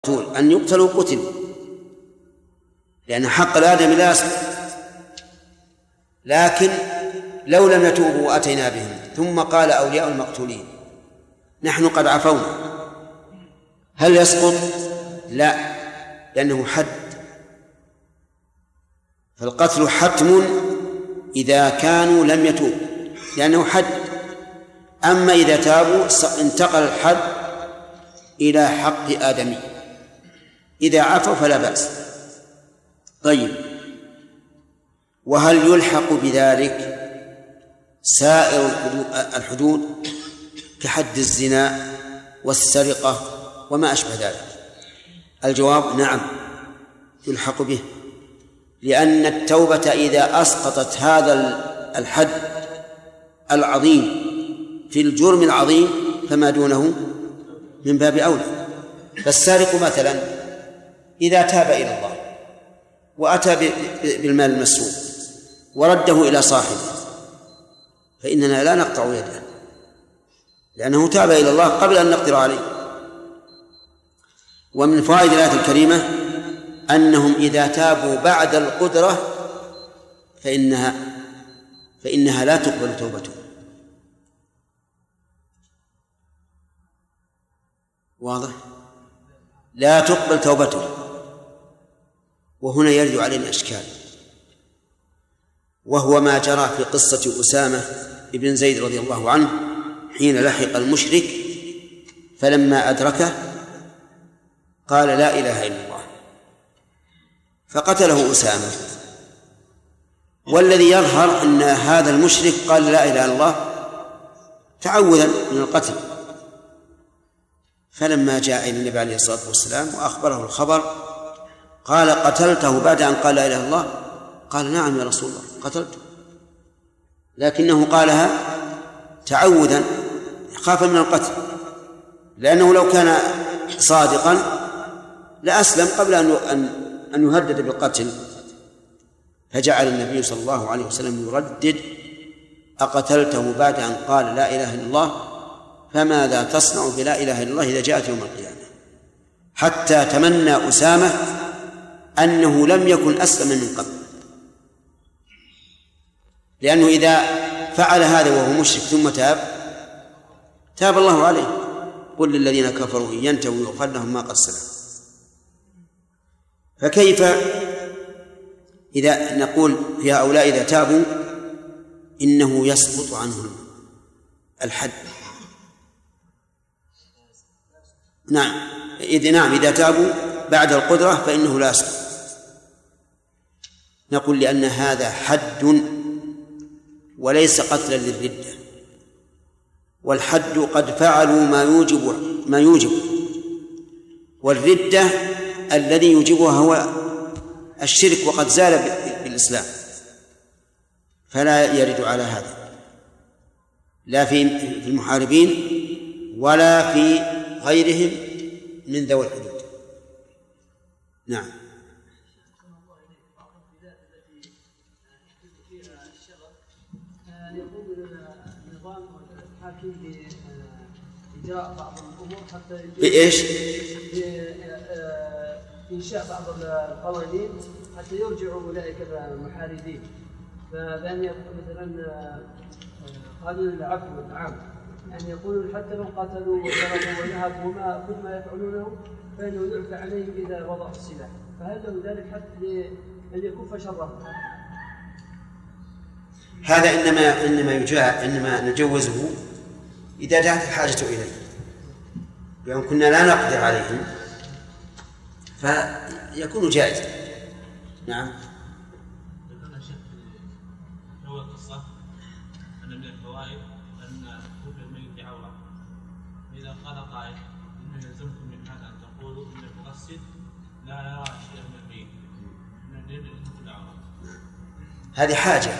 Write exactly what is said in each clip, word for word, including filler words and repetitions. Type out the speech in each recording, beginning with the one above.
أن يقتلوا قتلوا، لأن حق الآدم لا يسقط. لكن لو لم يتوبوا وأتينا بهم ثم قال أولياء المقتولين نحن قد عفونا، هل يسقط؟ لا، لأنه حد، فالقتل حتم إذا كانوا لم يتوبوا لأنه حد. أما إذا تابوا انتقل الحد إلى حق آدمي، إذا عفوا فلا بأس. طيب، وهل يلحق بذلك سائر الحدود كحد الزنا والسرقة وما أشبه ذلك؟ الجواب نعم، يلحق به، لأن التوبة إذا أسقطت هذا الحد العظيم في الجرم العظيم فما دونه من باب أولى. فالسارق مثلا إذا تاب إلى الله وأتى بالمال المسروق ورده إلى صاحبه فإننا لا نقطع يده، لأنه تاب إلى الله قبل أن نقدر عليه. ومن فوائد الآية الكريمة أنهم إذا تابوا بعد القدرة فإنها فإنها لا تقبل توبتهم. واضح؟ لا تقبل توبته. وهنا يرد علينا أشكال، وهو ما جرى في قصة أسامة بن زيد رضي الله عنه حين لحق المشرك فلما أدركه قال لا إله إلا الله فقتله أسامة. والذي يظهر أن هذا المشرك قال لا إله إلا الله تعوذا من القتل. فلما جاء إلى النبي عليه الصلاة والسلام وأخبره الخبر قال قتلته بعد أن قال لا إله إلا الله؟ قال نعم يا رسول الله قتلته، لكنه قالها تعوذا خافا من القتل، لأنه لو كان صادقا لأسلم قبل أن أن يهدد بالقتل. فجعل النبي صلى الله عليه وسلم يردد أقتلته بعد أن قال لا إله إلا الله؟ فماذا تصنع بلا إله إلا الله إذا جاءت يوم القيامة؟ حتى تمنى أسامة أنه لم يكن أسلم من قبل، لأنه إذا فعل هذا وهو مشرك ثم تاب تاب الله عليه. قل للذين كفروا إن ينتهوا يغفر لهم ما قد سلف. فكيف إذا نقول في هؤلاء إذا تابوا إنه يسقط عنهم الحد؟ نعم إذا نعم إذا تابوا بعد القدرة فإنه لا يسقط. نقول لأن هذا حد وليس قتلا للردة، والحد قد فعلوا ما يوجب ما يوجب والردة الذي يوجبها هو الشرك وقد زال بالإسلام، فلا يرد على هذا لا في المحاربين ولا في غيرهم من ذوي الحدود. نعم. إجراء بعض الأمور حتى بإيش؟ بإنشاء بعض القوانين حتى يرجعوا أولئك المحاربين، فبأن يكون مثلا قانون العفو والعام، يعني يقولون حتى لو قتلوا وضربوا ونهبوا وما كل ما يفعلونه فإنه يعفى عليهم إذا وضعوا السلاح. فهل له ذلك حتى أن يكف شره؟ هذا إنما إنما يجاء إنما نجوزه إذا جاءت الحاجة إليه، بأن كنا لا نقدر عليهم فيكون جائزا. نعم. ذكرنا شيخ في أول قصة أن من الفوائد أن كفر الميت عورة، إذا قال قائل إنه يلزمكم من هذا أن تقولوا إن المغسل لا يرى شيئا من الميت من الدين أنه كل عورة. هذه حاجة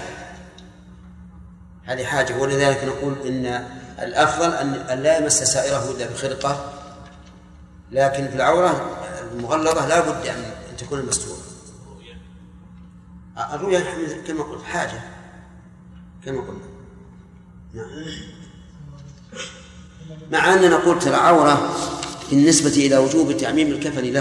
هذه حاجة ولذلك نقول إن الأفضل أن لا يمس سائره إلا بخرقة، لكن في العورة المغلظة لا بد أن تكون مستورة. الرؤيا كما قلت حاجة كما قلنا. نعم. مع أننا نقول ترى عورة بالنسبة إلى وجوب تعميم الكفن له